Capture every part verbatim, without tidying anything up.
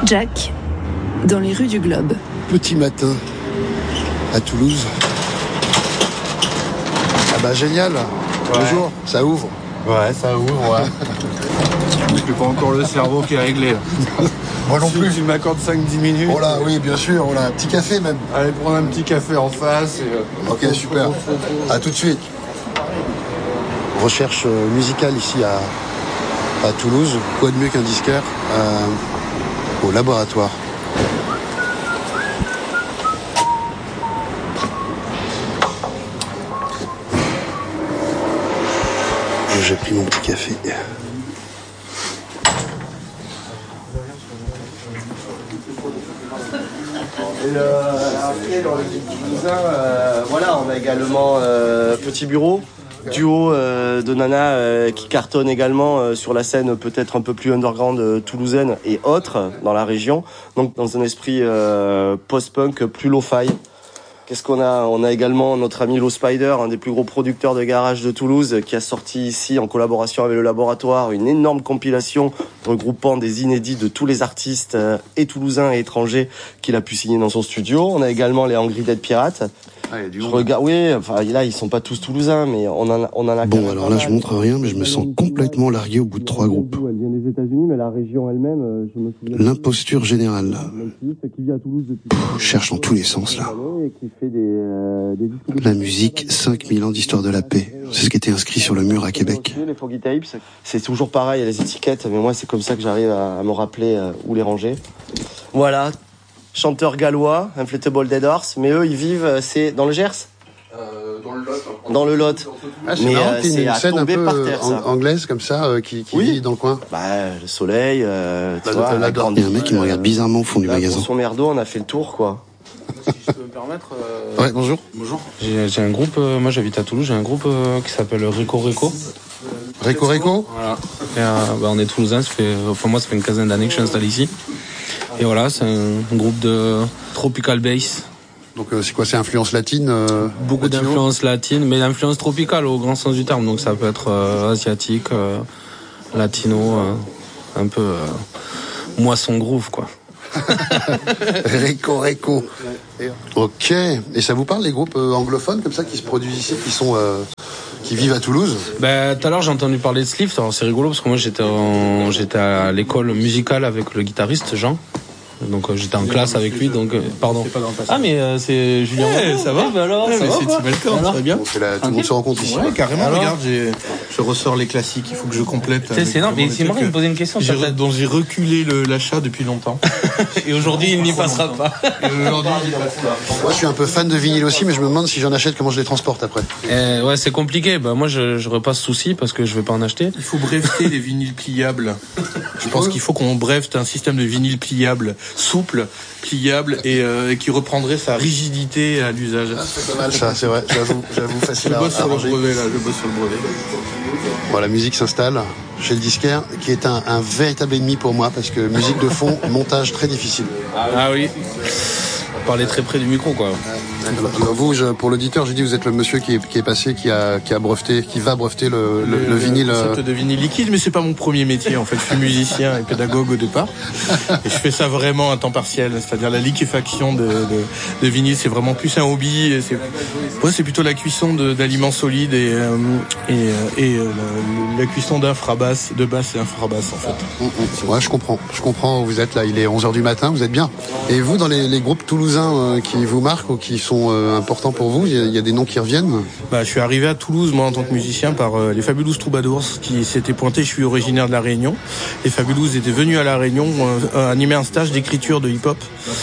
Jack, dans les rues du Globe. Petit matin, à Toulouse. Ah bah génial, ouais. Bonjour, ça ouvre. Ouais, ça ouvre, ouais. J'ai pas encore le cerveau qui est réglé. Moi non si plus. Tu m'accordes cinq dix minutes. Oh là, oui, bien sûr, on a un petit café même. Allez, prendre un petit café en face. Et, euh, ok, super. À tout de suite. Recherche musicale ici à, à Toulouse. Quoi de mieux qu'un disquaire euh, au laboratoire. J'ai pris mon petit café. Et euh, après, dans le Toulousain, euh, voilà, on a également euh, Petit Bureau, duo euh, de nanas euh, qui cartonne également euh, sur la scène peut-être un peu plus underground euh, toulousaine et autres dans la région. Donc dans un esprit euh, post-punk plus lo-fi. Qu'est-ce qu'on a ? On a également notre ami Low Spider, un des plus gros producteurs de garage de Toulouse, qui a sorti ici, en collaboration avec le laboratoire, une énorme compilation regroupant des inédits de tous les artistes euh, et toulousains et étrangers qu'il a pu signer dans son studio. On a également les Angry Dead Pirates. Ah, y a du je monde. regarde, oui, enfin là ils sont pas tous toulousains, mais on en a, on en a. Bon, alors là je montre rien, mais je me sens complètement largué au bout de trois groupes. Elle vient des États-Unis, mais la région elle-même, je me souviens. L'imposture générale. Qui vit à Toulouse depuis. Je cherche dans tous les sens là. La musique, cinq mille ans d'histoire de la paix. C'est ce qui était inscrit sur le mur à Québec. Les Foggy Tapes, c'est toujours pareil, les étiquettes, mais moi c'est comme ça que j'arrive à, à me rappeler euh, où les ranger. Voilà, chanteur gallois, Inflatable Dead Horse, mais eux ils vivent, c'est dans le Gers euh, Dans le Lot. Hein. Dans le Lot. Ah, c'est mais marrant, euh, c'est une à scène un peu par terre, ang- anglaise comme ça, euh, qui, qui oui. vit dans le coin. Bah, le soleil, euh, tu Là, vois, là, la là, grande... Il y a un mec qui me regarde bizarrement au fond du là, magasin. Pour son merdo, on a fait le tour, quoi. Si je peux me permettre. Euh... Ouais, bonjour. Bonjour. J'ai, j'ai un groupe, euh, moi j'habite à Toulouse, j'ai un groupe euh, qui s'appelle Rico Rico. Rico Rico. Voilà. Et, euh, bah, on est toulousains, ça fait, enfin moi ça fait une quinzaine d'années que je suis installé ici. Et voilà, c'est un, un groupe de tropical bass. Donc euh, c'est quoi, c'est influence latine euh, Beaucoup latino d'influence latine, mais d'influence tropicale au grand sens du terme. Donc ça peut être euh, asiatique, euh, latino, euh, un peu euh, moisson groove quoi. Rico Rico. Ok. Et ça vous parle les groupes euh, anglophones comme ça qui se produisent ici, qui sont euh, qui vivent à Toulouse? Ben tout à l'heure j'ai entendu parler de Slift. Alors c'est rigolo parce que moi j'étais en, j'étais à l'école musicale avec le guitariste Jean. Donc euh, j'étais en classe avec lui, donc euh, pardon. Ah mais euh, c'est Julien. Ouais, ça va. Eh, ben alors, ouais, ça mais va c'est quoi Tibalcan, ça va bien. Bon, c'est la, tout le monde se rencontre ici. Ouais, carrément. Alors regarde, j'ai, je ressors les classiques. Il faut que je complète. C'est, c'est énorme. Mais c'est marrant de me poser une question. J'ai, dont j'ai reculé le, l'achat depuis longtemps. Et aujourd'hui il n'y passera pas. Et aujourd'hui, il passe pas. Moi, je suis un peu fan de vinyle aussi, mais je me demande si j'en achète, comment je les transporte après. Eh, ouais, c'est compliqué. Bah moi je, je repasse souci parce que je vais pas en acheter. Il faut breveter les vinyles pliables. Je pense qu'il faut qu'on brevete un système de vinyle pliable, souple, pliable et euh, qui reprendrait sa rigidité à l'usage. Ah, c'est pas mal ça, c'est vrai. J'avoue, j'avoue, facile Je à, bosse à sur le ranger. brevet là, je bosse sur le brevet. Bon, la musique s'installe chez le disquaire, qui est un, un véritable ennemi pour moi, parce que musique de fond, montage très difficile. Ah oui. Parler très près du micro quoi. Alors, alors vous, je, pour l'auditeur, j'ai dit, vous êtes le monsieur qui est, qui est passé, qui a, qui a breveté, qui va breveter le, le, le vinyle. concept de vinyle liquide, mais c'est pas mon premier métier en fait. Je suis musicien et pédagogue au départ, et je fais ça vraiment à temps partiel. C'est-à-dire la liquéfaction de, de, de vinyle, c'est vraiment plus un hobby. Et c'est, ouais, c'est plutôt la cuisson de, d'aliments solides et euh, et, et euh, la, la cuisson d'infrabasse, de basse et infrabasse en fait. Mmh, mmh. Ouais, je comprends. Je comprends où vous êtes là. Il est onze heures du matin, vous êtes bien. Et vous, dans les, les groupes toulousains euh, qui vous marquent ou qui sont euh, importants pour vous, il y, a, il y a des noms qui reviennent? Bah, je suis arrivé à Toulouse, moi, en tant que musicien, par euh, les Fabulous Troubadours, qui s'étaient pointés. Je suis originaire de La Réunion. Les Fabulous étaient venus à La Réunion euh, animer un stage d'écriture de hip-hop.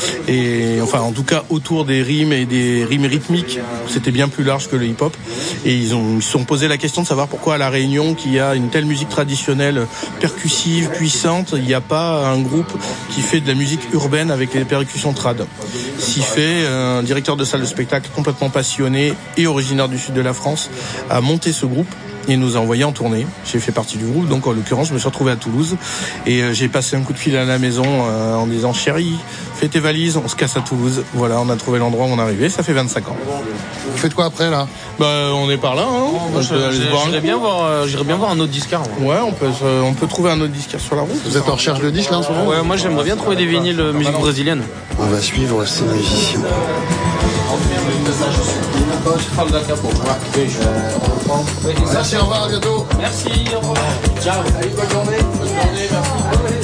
Et enfin, en tout cas, autour des rimes et des rimes rythmiques, c'était bien plus large que le hip-hop. Et ils ont ils se sont posé la question de savoir pourquoi à La Réunion, qui a une telle musique traditionnelle, percussive, puissante, il n'y a pas un groupe qui fait de la musique urbaine avec les percussions trad. S'y fait un directeur de salle de spectacle complètement passionné et originaire du sud de la France a monté ce groupe et nous a envoyé en tournée. J'ai fait partie du groupe, donc en l'occurrence je me suis retrouvé à Toulouse et euh, j'ai passé un coup de fil à la maison euh, en disant chérie, fais tes valises, on se casse à Toulouse. Voilà, on a trouvé l'endroit où on est arrivé, ça fait vingt-cinq ans. Vous faites quoi après là? Bah on est par là, hein. Moi, j'irais bien voir, euh, j'irais bien voir un autre disquaire. Ouais, on peut, euh, on peut trouver un autre disquaire sur la route. Vous êtes en recherche de disques là en ce moment? Ouais, moi j'aimerais bien trouver des vinyles euh, musique brésilienne. On va suivre ces musiciens. Merci, au revoir, à bientôt. Merci, au revoir. Ciao. Allez, bonne journée. Bonne journée, merci.